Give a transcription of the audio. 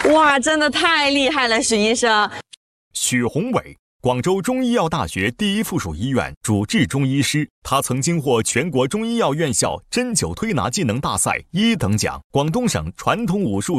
哇，真的太厉害了，许医生。 许宏伟，广州中医药大学第一附属医院主治中医师，他曾经获全国中医药院校针灸推拿技能大赛1等奖、广东省传统武术